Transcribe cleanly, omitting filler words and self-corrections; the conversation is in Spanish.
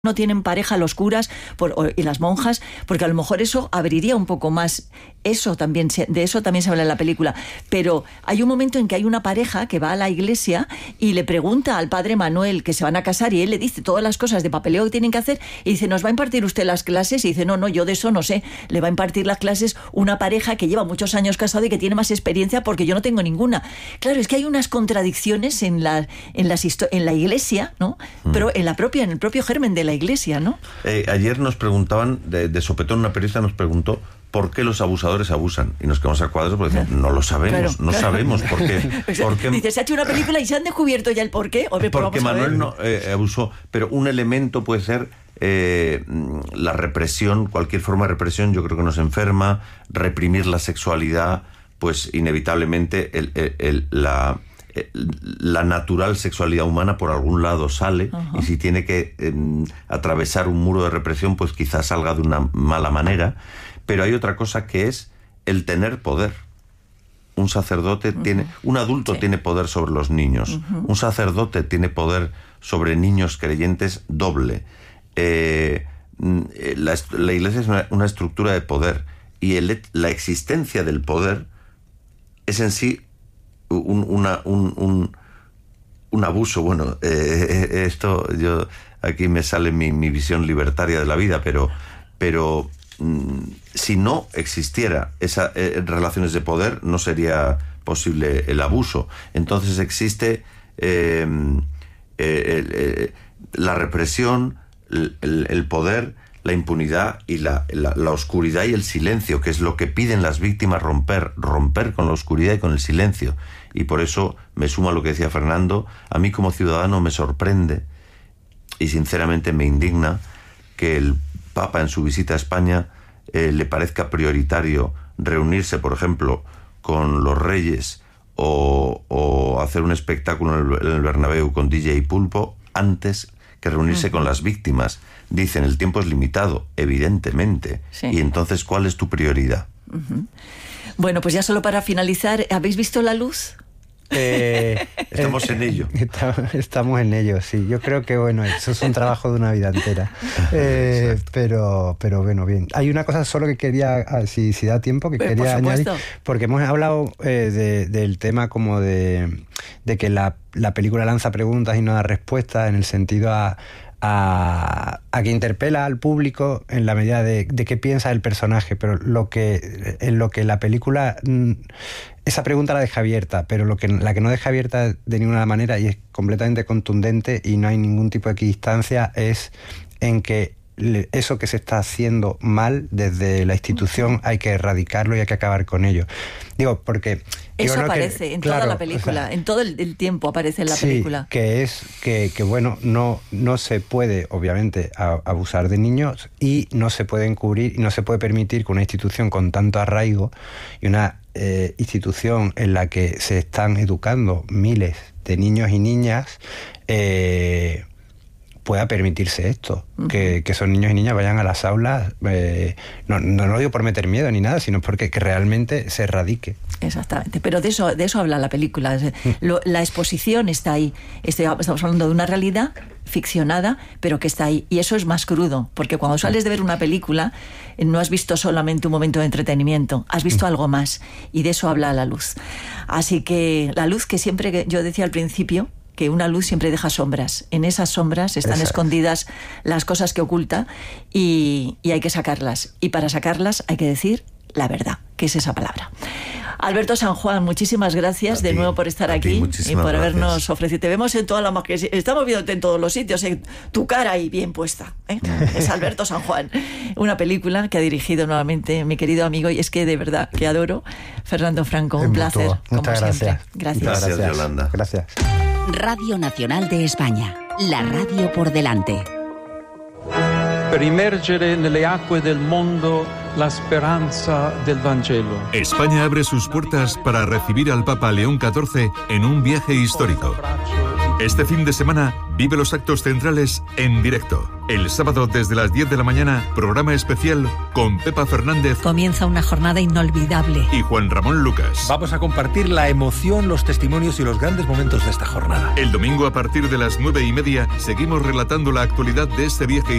no tienen pareja los curas y las monjas, porque a lo mejor eso abriría un poco más. De eso también se habla en la película. Pero hay un momento en que hay una pareja que va a la iglesia y le pregunta al padre Manuel que se van a casar, y él le dice todas las cosas de papeleo que tienen que hacer, y dice: ¿nos va a impartir usted las clases? Y dice: no, yo de eso no sé. Le va a impartir las clases una pareja que lleva muchos años casado y que tiene más experiencia, porque yo no tengo ninguna. Claro, es que hay unas contradicciones en la iglesia, ¿no? Pero en el propio germen de la iglesia, ¿no? Ayer nos preguntaban, de sopetón, una periodista nos preguntó ¿por qué los abusadores abusan? Y nos quedamos a cuadros porque decimos, no lo sabemos, sabemos por qué. Dice, se ha hecho una película y se han descubierto ya el por qué. Porque Manuel no abusó, pero un elemento puede ser la represión, cualquier forma de represión yo creo que nos enferma. Reprimir la sexualidad, pues inevitablemente la natural sexualidad humana por algún lado sale, y si tiene que atravesar un muro de represión, pues quizás salga de una mala manera. Pero hay otra cosa, que es el tener poder. Un sacerdote un adulto tiene poder sobre los niños. Un sacerdote tiene poder sobre niños creyentes doble. La iglesia es una estructura de poder, y la existencia del poder es en sí un abuso. Bueno, esto aquí me sale mi visión libertaria de la vida, pero si no existiera esas relaciones de poder, no sería posible el abuso. Entonces existe la represión, el poder, la impunidad y la oscuridad y el silencio, que es lo que piden las víctimas, romper con la oscuridad y con el silencio. Y por eso me sumo a lo que decía Fernando. A mí como ciudadano me sorprende y sinceramente me indigna que el Papa en su visita a España le parezca prioritario reunirse, por ejemplo, con los reyes o hacer un espectáculo en el Bernabéu con DJ y Pulpo antes que reunirse con las víctimas. Dicen, el tiempo es limitado, evidentemente. Sí. Y entonces, ¿cuál es tu prioridad? Bueno, pues ya solo para finalizar, ¿habéis visto La Luz? Estamos en ello. Estamos en ello, sí. Yo creo que, bueno, eso es un trabajo de una vida entera. Pero bueno, bien. Hay una cosa solo que quería, si da tiempo, que quería añadir, porque hemos hablado del tema como de que la película lanza preguntas y no da respuestas, en el sentido a que interpela al público en la medida de qué piensa el personaje, pero en lo que la película, esa pregunta la deja abierta, pero la que no deja abierta de ninguna manera, y es completamente contundente y no hay ningún tipo de equidistancia, es en que eso que se está haciendo mal desde la institución hay que erradicarlo y hay que acabar con ello. Digo, porque... Eso aparece en toda la película, o sea, en todo el tiempo aparece en la película. Que es que bueno, no se puede, obviamente, abusar de niños, y no se puede encubrir, y no se puede permitir que una institución con tanto arraigo, y una institución en la que se están educando miles de niños y niñas, pueda permitirse esto, que esos niños y niñas vayan a las aulas, no lo digo por meter miedo ni nada, sino porque que realmente se erradique. Exactamente, pero de eso habla la película. La exposición está ahí. Estamos hablando de una realidad ficcionada, pero que está ahí, y eso es más crudo, porque cuando sales de ver una película no has visto solamente un momento de entretenimiento, has visto algo más, y de eso habla La Luz. Así que La Luz, que siempre, yo decía al principio, que una luz siempre deja sombras. En esas sombras están escondidas las cosas que oculta, y hay que sacarlas. Y para sacarlas hay que decir la verdad, que es esa palabra. Alberto San Juan, muchísimas gracias de nuevo por estar aquí y por habernos ofrecido. Te vemos en toda la magia. Estamos viéndote en todos los sitios, tu cara ahí bien puesta. Es Alberto San Juan. Una película que ha dirigido nuevamente mi querido amigo, y es que de verdad que adoro, Fernando Franco. Un placer. Muchas gracias. Gracias, Yolanda. Gracias. Radio Nacional de España, la radio por delante. Per immergere nelle acque del mondo la speranza del Vangelo. España abre sus puertas para recibir al Papa León XIV en un viaje histórico. Este fin de semana vive los actos centrales en directo. El sábado desde las 10 de la mañana, programa especial con Pepa Fernández. Comienza una jornada inolvidable. Y Juan Ramón Lucas. Vamos a compartir la emoción, los testimonios y los grandes momentos de esta jornada. El domingo a partir de las 9:30 seguimos relatando la actualidad de este viaje